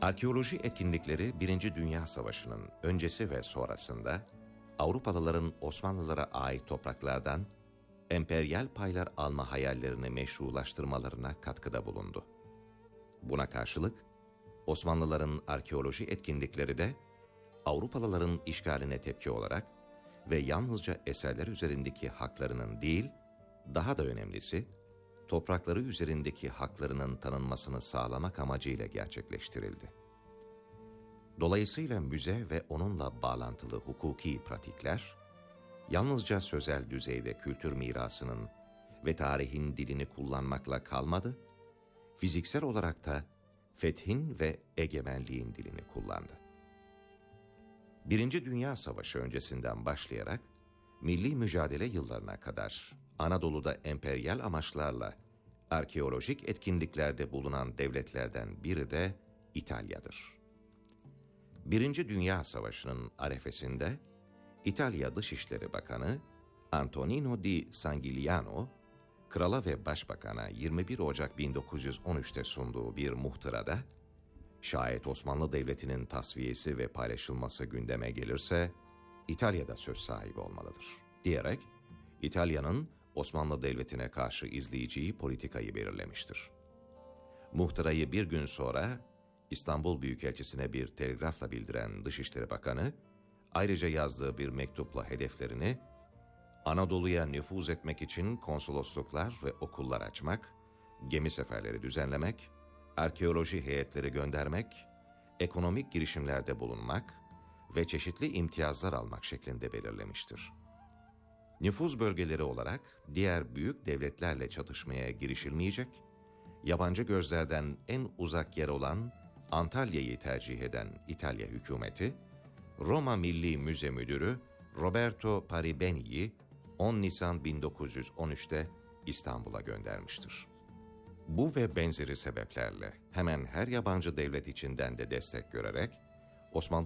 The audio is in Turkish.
Arkeoloji etkinlikleri 1. Dünya Savaşı'nın öncesi ve sonrasında Avrupalıların Osmanlılara ait topraklardan emperyal paylar alma hayallerini meşrulaştırmalarına katkıda bulundu. Buna karşılık Osmanlıların arkeoloji etkinlikleri de Avrupalıların işgaline tepki olarak ve yalnızca eserler üzerindeki haklarının değil, daha da önemlisi, toprakları üzerindeki haklarının tanınmasını sağlamak amacıyla gerçekleştirildi. Dolayısıyla müze ve onunla bağlantılı hukuki pratikler, yalnızca sözel düzeyde kültür mirasının ve tarihin dilini kullanmakla kalmadı, fiziksel olarak da fethin ve egemenliğin dilini kullandı. 1. Dünya Savaşı öncesinden başlayarak, milli mücadele yıllarına kadar Anadolu'da emperyal amaçlarla arkeolojik etkinliklerde bulunan devletlerden biri de İtalya'dır. 1. Dünya Savaşı'nın arefesinde İtalya Dışişleri Bakanı Antonino di Sangiuliano, krala ve başbakana 21 Ocak 1913'te sunduğu bir muhtırada, şayet Osmanlı Devleti'nin tasfiyesi ve paylaşılması gündeme gelirse, İtalya'da söz sahibi olmalıdır, diyerek İtalya'nın Osmanlı Devleti'ne karşı izleyeceği politikayı belirlemiştir. Muhtırayı bir gün sonra İstanbul Büyükelçisi'ne bir telgrafla bildiren Dışişleri Bakanı, ayrıca yazdığı bir mektupla hedeflerini, Anadolu'ya nüfuz etmek için konsolosluklar ve okullar açmak, gemi seferleri düzenlemek, arkeoloji heyetleri göndermek, ekonomik girişimlerde bulunmak ve çeşitli imtiyazlar almak şeklinde belirlemiştir. Nüfuz bölgeleri olarak diğer büyük devletlerle çatışmaya girişilmeyecek, yabancı gözlerden en uzak yer olan Antalya'yı tercih eden İtalya hükümeti, Roma Milli Müze Müdürü Roberto Paribeni'yi 10 Nisan 1913'te İstanbul'a göndermiştir. Bu ve benzeri sebeplerle hemen her yabancı devlet içinden de destek görerek Osmanlı